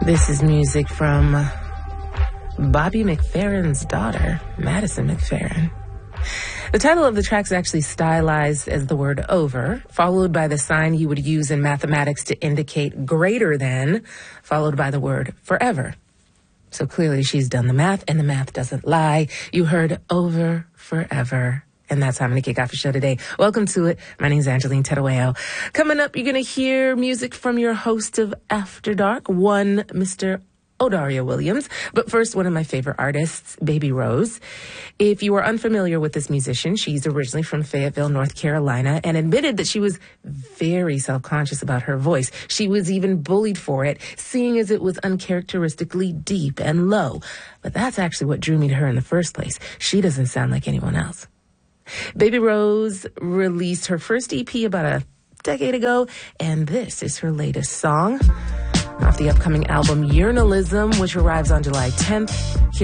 This is music from Bobby McFerrin's daughter, Madison McFerrin. The title of the track is actually stylized as the word over, followed by the sign you would use in mathematics to indicate greater than, followed by the word forever. So clearly she's done the math, and the math doesn't lie. You heard over, forever. And that's how I'm going to kick off the show today. Welcome to it. My name's Angeline Terueo. Coming up, you're going to hear music from your host of After Dark, one Mr. Odario Williams. But first, one of my favorite artists, Baby Rose. If you are unfamiliar with this musician, she's originally from Fayetteville, North Carolina, and admitted that she was very self-conscious about her voice. She was even bullied for it, seeing as it was uncharacteristically deep and low. But that's actually what drew me to her in the first place. She doesn't sound like anyone else. Baby Rose released her first EP about a decade ago, and this is her latest song off the upcoming album Yearnalism, which arrives on July 10th.